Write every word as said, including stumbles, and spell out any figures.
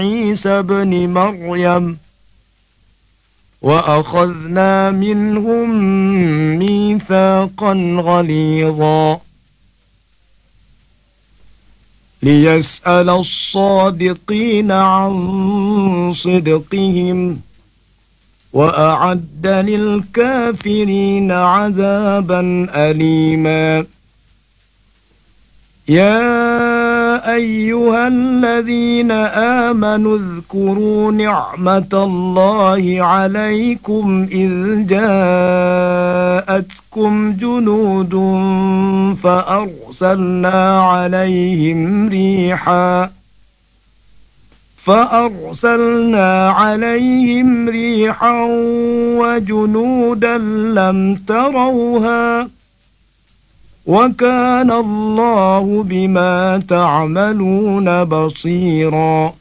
عيسى ابن مريم وأخذنا منهم ميثاقا غليظا ليسأل الصادقين عن صدقهم وأعد للكافرين عذابا أليما. يا أيها الذين آمنوا اذكروا نعمة الله عليكم إذ جاءتكم جنود فأرسلنا عليهم ريحا فأرسلنا عليهم ريحا وجنودا لم تروها وكان الله بما تعملون بصيرا.